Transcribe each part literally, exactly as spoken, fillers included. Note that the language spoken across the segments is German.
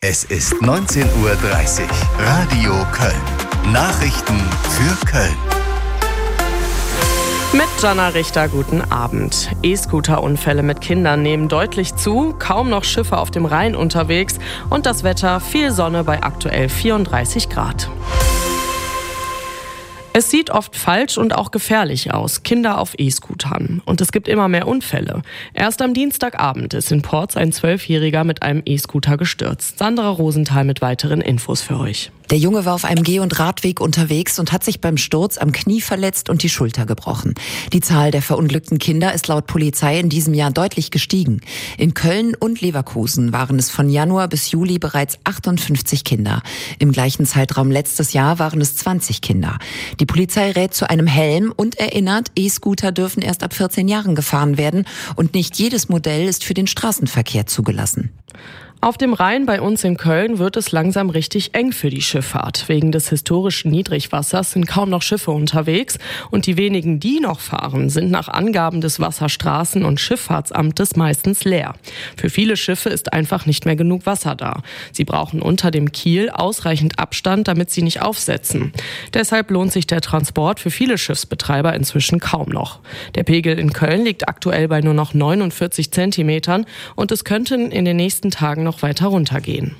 Es ist neunzehn Uhr dreißig. Radio Köln. Nachrichten für Köln. Mit Jana Richter, guten Abend. E-Scooter-Unfälle mit Kindern nehmen deutlich zu, kaum noch Schiffe auf dem Rhein unterwegs und das Wetter viel Sonne bei aktuell vierunddreißig Grad. Es sieht oft falsch und auch gefährlich aus, Kinder auf E-Scootern. Und es gibt immer mehr Unfälle. Erst am Dienstagabend ist in Porz ein Zwölfjähriger mit einem E-Scooter gestürzt. Sandra Rosenthal mit weiteren Infos für euch. Der Junge war auf einem Geh- und Radweg unterwegs und hat sich beim Sturz am Knie verletzt und die Schulter gebrochen. Die Zahl der verunglückten Kinder ist laut Polizei in diesem Jahr deutlich gestiegen. In Köln und Leverkusen waren es von Januar bis Juli bereits achtundfünfzig Kinder. Im gleichen Zeitraum letztes Jahr waren es zwanzig Kinder. Die Polizei rät zu einem Helm und erinnert, E-Scooter dürfen erst ab vierzehn Jahren gefahren werden und nicht jedes Modell ist für den Straßenverkehr zugelassen. Auf dem Rhein bei uns in Köln wird es langsam richtig eng für die Schifffahrt. Wegen des historischen Niedrigwassers sind kaum noch Schiffe unterwegs und die wenigen, die noch fahren, sind nach Angaben des Wasserstraßen- und Schifffahrtsamtes meistens leer. Für viele Schiffe ist einfach nicht mehr genug Wasser da. Sie brauchen unter dem Kiel ausreichend Abstand, damit sie nicht aufsetzen. Deshalb lohnt sich der Transport für viele Schiffsbetreiber inzwischen kaum noch. Der Pegel in Köln liegt aktuell bei nur noch neunundvierzig Zentimetern und es könnten in den nächsten Tagen noch weiter runtergehen.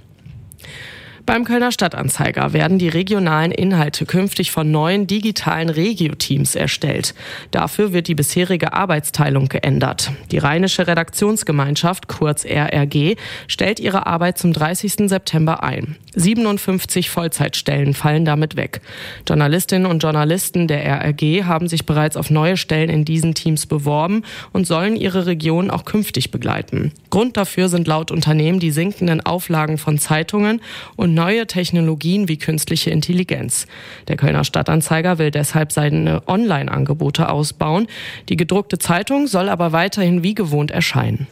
Beim Kölner Stadtanzeiger werden die regionalen Inhalte künftig von neuen digitalen Regio-Teams erstellt. Dafür wird die bisherige Arbeitsteilung geändert. Die Rheinische Redaktionsgemeinschaft, kurz R R G, stellt ihre Arbeit zum dreißigsten September ein. siebenundfünfzig Vollzeitstellen fallen damit weg. Journalistinnen und Journalisten der R R G haben sich bereits auf neue Stellen in diesen Teams beworben und sollen ihre Region auch künftig begleiten. Grund dafür sind laut Unternehmen die sinkenden Auflagen von Zeitungen und neue Technologien wie künstliche Intelligenz. Der Kölner Stadtanzeiger will deshalb seine Online-Angebote ausbauen. Die gedruckte Zeitung soll aber weiterhin wie gewohnt erscheinen.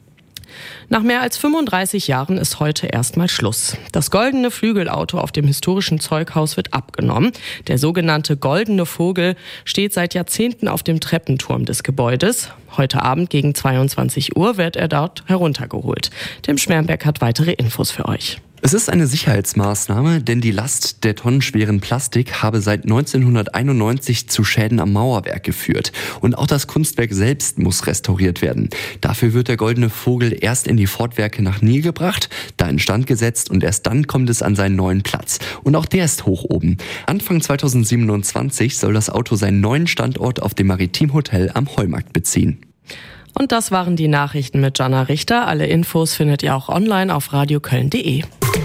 Nach mehr als fünfunddreißig Jahren ist heute erstmal Schluss. Das goldene Flügelauto auf dem historischen Zeughaus wird abgenommen. Der sogenannte Goldene Vogel steht seit Jahrzehnten auf dem Treppenturm des Gebäudes. Heute Abend gegen zweiundzwanzig Uhr wird er dort heruntergeholt. Tim Schmerberg hat weitere Infos für euch. Es ist eine Sicherheitsmaßnahme, denn die Last der tonnenschweren Plastik habe seit neunzehnhunderteinundneunzig zu Schäden am Mauerwerk geführt. Und auch das Kunstwerk selbst muss restauriert werden. Dafür wird der Goldene Vogel erst in die Fortwerke nach Nil gebracht, da instand gesetzt und erst dann kommt es an seinen neuen Platz. Und auch der ist hoch oben. Anfang zweitausendsiebenundzwanzig soll das Auto seinen neuen Standort auf dem Maritim-Hotel am Heumarkt beziehen. Und das waren die Nachrichten mit Jana Richter. Alle Infos findet ihr auch online auf radioköln punkt de.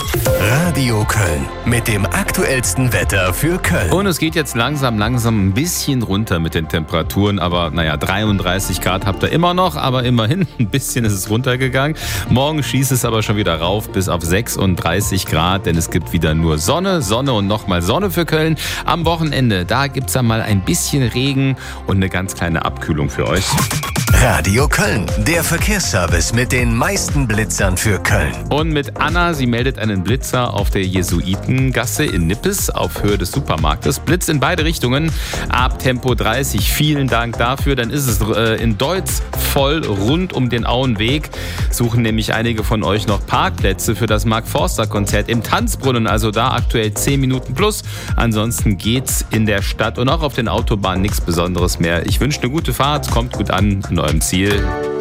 Radio Köln mit dem aktuellsten Wetter für Köln. Und es geht jetzt langsam, langsam ein bisschen runter mit den Temperaturen. Aber naja, dreiunddreißig Grad habt ihr immer noch, aber immerhin ein bisschen ist es runtergegangen. Morgen schießt es aber schon wieder rauf bis auf sechsunddreißig Grad, denn es gibt wieder nur Sonne, Sonne und nochmal Sonne für Köln. Am Wochenende, da gibt's dann mal ein bisschen Regen und eine ganz kleine Abkühlung für euch. Radio Köln, der Verkehrsservice mit den meisten Blitzern für Köln. Und mit Anna, sie meldet einen Blitzer auf der Jesuitengasse in Nippes auf Höhe des Supermarktes. Blitz in beide Richtungen ab Tempo dreißig. Vielen Dank dafür. Dann ist es äh, in Deutz voll rund um den Auenweg. Suchen nämlich einige von euch noch Parkplätze für das Mark-Forster-Konzert im Tanzbrunnen. Also da aktuell zehn Minuten plus. Ansonsten geht's in der Stadt und auch auf den Autobahnen nichts Besonderes mehr. Ich wünsche eine gute Fahrt. Kommt gut an in eurem Ziel.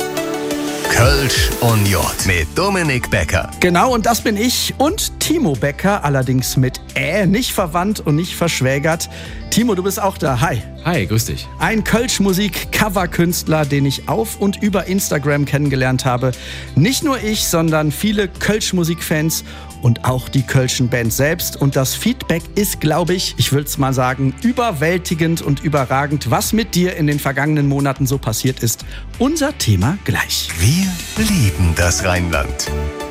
Kölsch und J mit Dominik Becker. Genau, und das bin ich und Timo Becker, allerdings mit Ä, nicht verwandt und nicht verschwägert. Timo, du bist auch da. Hi. Hi, grüß dich. Ein Kölsch-Musik-Cover-Künstler, den ich auf und über Instagram kennengelernt habe. Nicht nur ich, sondern viele Kölsch-Musik-Fans und auch die Kölschen Bands selbst. Und das Feedback ist, glaube ich, ich würde es mal sagen, überwältigend und überragend. Was mit dir in den vergangenen Monaten so passiert ist, unser Thema gleich. Wir lieben das Rheinland.